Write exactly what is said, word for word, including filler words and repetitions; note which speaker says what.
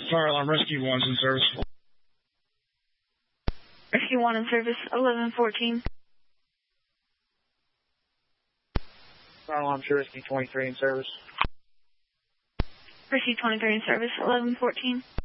Speaker 1: Fire alarm rescue one's in service.
Speaker 2: Rescue one in service, eleven fourteen.
Speaker 1: Fire alarm rescue twenty-three in service.
Speaker 2: Rescue twenty-three in service, eleven fourteen.